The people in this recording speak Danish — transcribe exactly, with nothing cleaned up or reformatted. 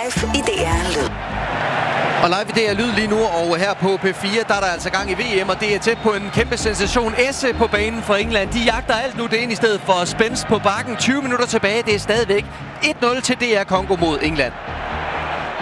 live i D R Lyd. Og live i D R Lyd lige nu, og her på P fire, der er der altså gang i V M, og det er tæt på en kæmpe sensation. Esse på banen for England. De jagter alt nu det ind i stedet for spænst på bakken. tyve minutter tilbage, det er stadigvæk et nul til D R Congo mod England.